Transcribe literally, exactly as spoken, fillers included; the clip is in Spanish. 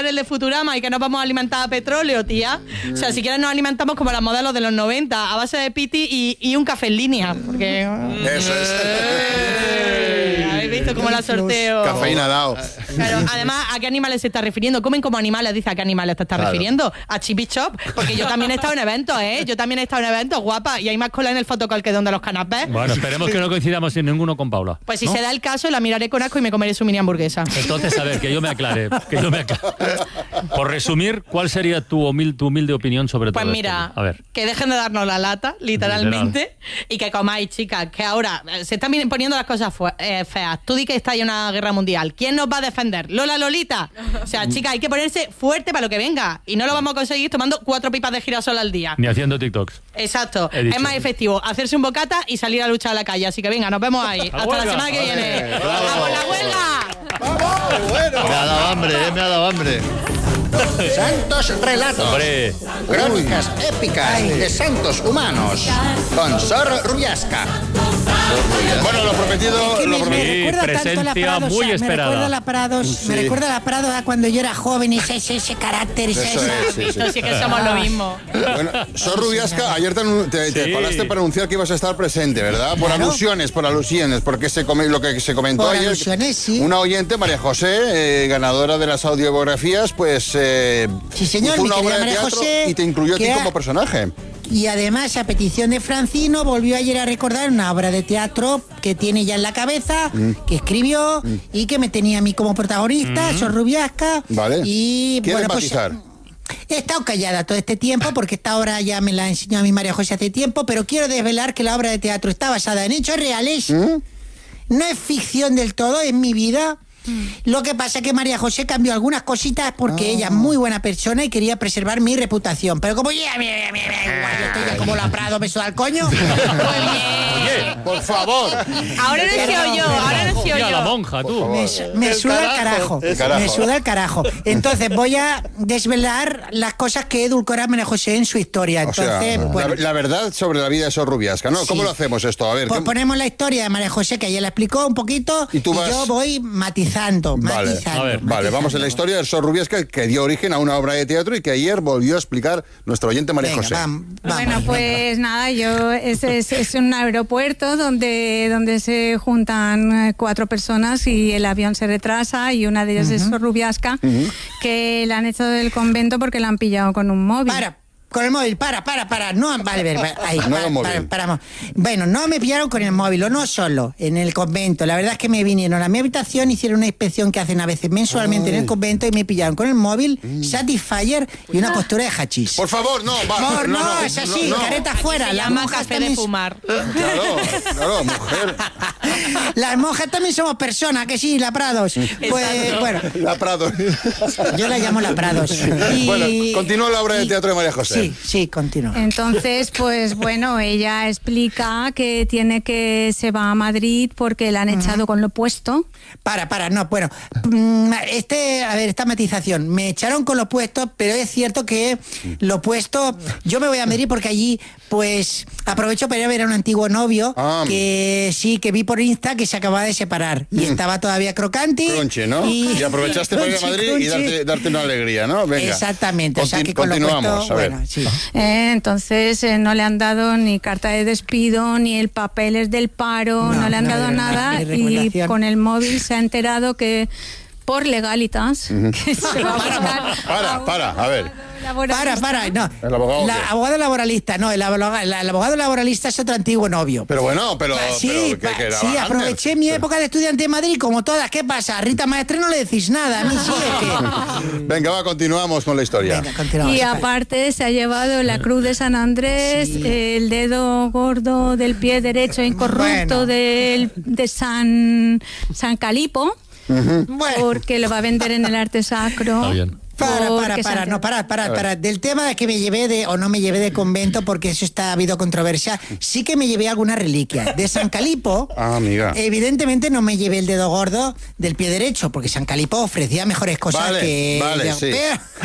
eres de Futurama y que nos vamos a alimentar a petróleo, tía. O sea, si quieres nos alimentamos como las modelos de los noventa, a base de piti y, y un café en línea. Porque... Eso es. ¿Habéis visto cómo la sorteo? Cafeína dao. Claro, además, ¿a qué animales se está refiriendo? ¿Comen como animales? Dice, ¿a qué animales te estás Claro. refiriendo? A Chippy Chop. Porque yo también he estado en eventos, ¿eh? Yo también he estado en eventos, guapa. Y hay más cola en el fotocall que donde los canapés. Bueno, esperemos que no coincidamos en ninguno con Paula. Pues si ¿no? se da el caso, la miraré con asco y me comeré su mini hamburguesa. Entonces, a ver, que yo me aclare. Que yo me aclare. Por resumir, ¿cuál sería tu humilde, tu humilde opinión sobre Pues todo mira, esto? A ver. que dejen de darnos la lata, literalmente, Literal. y que comáis, chicas, que ahora eh, se están poniendo las cosas fue- eh, feas. Tú di que está ahí una guerra mundial. ¿Quién nos va a defender? ¿Lola Lolita? O sea, chicas, hay que ponerse fuerte para lo que venga. Y no lo vamos a conseguir tomando cuatro pipas de girasol al día. Ni haciendo TikToks. Exacto. He dicho. Es más efectivo hacerse un bocata y salir a luchar a la calle. Así que venga, nos vemos ahí. Hasta la huelga! semana que viene. Bravo. ¡Vamos, la huelga! ¡Vamos! Bueno. Me ha dado hambre, eh, me ha dado hambre. Santos Relatos. Hombre, Crónicas épicas de santos humanos. Con Sor Rubiasca. Bueno, lo prometido, Es que lo me, me prometido. Sí, recuerda tanto a la presencia Prados, muy me esperada. recuerda a la Prados, me Sí. recuerda a la Prados a cuando yo era joven y ese, ese, ese carácter, esa, Eso esa- es, sí, sí. Esto sí que somos lo mismo. Bueno, Sor Rubiasca, ayer te, anu- te, te Sí. paraste para anunciar que ibas a estar presente, ¿verdad? Por Claro. alusiones, por alusiones, porque se come, lo que se comentó Por ayer. alusiones, sí. Una oyente, María José, eh, ganadora de las audiobiografías, pues eh, Sí, señor, hizo mi una obra querida de María teatro José, y te incluyó a ti que ha- como personaje. Y además, a petición de Francino, volvió ayer a recordar una obra de teatro que tiene ya en la cabeza, que escribió y que me tenía a mí como protagonista, Sor Rubiasca. Vale. Y ¿Quieres bueno, pues matizar? he estado callada todo este tiempo porque esta obra ya me la enseñó a mi María José hace tiempo, pero quiero desvelar que la obra de teatro está basada en hechos reales. No es ficción del todo, es mi vida. Lo que pasa es que María José cambió algunas cositas porque ella es muy buena persona y quería preservar mi reputación. Pero como ya, mira, mira, mira, igual, yo estoy ya como la Prado, beso al coño. Pues Oye, por favor. Ahora no he sido yo, ahora no he sido mira la yo. monja, tú. Me, me El suda el carajo, carajo. el carajo. Me suda el carajo. Entonces voy a desvelar las cosas que edulcora María José en su historia. O sea, Entonces, bueno, la, la verdad sobre la vida de Sor Rubiasca, ¿no? ¿Cómo Sí. lo hacemos esto? A ver. pues ¿qué- ponemos la historia de María José, que ella la explicó un poquito, Y y, tú vas- yo voy matizando, Vale, matizando. a ver, Vale, vamos en la historia de Sor Rubiasca, que dio origen a una obra de teatro y que ayer volvió a explicar nuestro oyente María Venga, José. vam- vamos, Bueno, venga. pues nada, yo es, es, es un aeropuerto donde, donde se juntan eh, cuatro personas y el avión se retrasa y una de ellas es Sor Rubiasca, que la han echado del convento porque la han pillado con un móvil. Para, con el móvil, para, para, para. No, vale, vale, vale, ahí, No para, con móvil. para, paramos. Bueno, no me pillaron con el móvil, o no solo, en el convento. La verdad es que me vinieron a mi habitación, hicieron una inspección que hacen a veces mensualmente en el convento y me pillaron con el móvil, Satisfyer y una postura de hachís. Por favor, no, va. No, no, es así, no, no. careta afuera. Se Las llama monjas café también, de fumar. Claro, claro, mujer. las monjas también somos personas, que sí, la Prados. Pues, bueno, La Prado. yo la llamo la Prados. Y- Bueno, continúa la obra de y- teatro de María José. Sí, sí, continúa. Entonces, pues bueno, ella explica que tiene que se va a Madrid porque la han echado con lo puesto. Para, para, no, bueno, mm, este, a ver, esta matización, me echaron con lo puesto, pero es cierto que lo puesto, yo me voy a Madrid porque allí, pues, aprovecho para ir a ver a un antiguo novio, Ah. que sí, que vi por Insta que se acababa de separar, y estaba todavía crocante. Crunchy, ¿no? Y, aprovechaste para ir a Crunchy, Madrid y crunchy. darte, darte una alegría, ¿no? Venga. Exactamente, o sea Conti- que con lo continuamos, puesto, a ver. bueno, sí. Eh, entonces eh, no le han dado ni carta de despido, ni el papeles del paro, no, No, le han no, dado no, nada ni y recomendación. con el móvil se ha enterado que por legalitas que se va a buscar Para, a para, a ver. Para, para, no. ¿El abogado La, qué? abogado laboralista, no, el abogado, la- el abogado laboralista es otro antiguo novio. Pero bueno, pero. Sí, pero, ¿qué- pa- qué era sí, bastante? aproveché mi época de estudiante en Madrid, como todas. ¿Qué pasa? A Rita Maestre no le decís nada, a mí sí es que... Venga, va, continuamos con la historia. Venga, continuamos. Y espera. aparte se ha llevado la cruz de San Andrés, Sí. el dedo gordo del pie derecho incorrupto Bueno. del, de San, San Calipo, Bueno, porque lo va a vender en el arte sacro. Está bien. para, para, porque se para, han- no, para, para, para. Del tema de que me llevé de, o no me llevé de convento, porque eso está, ha habido controversia, sí que me llevé alguna reliquia. De San Calipo, Ah, amiga. evidentemente no me llevé el dedo gordo del pie derecho, porque San Calipo ofrecía mejores cosas Vale, que... vale, sí. Pero,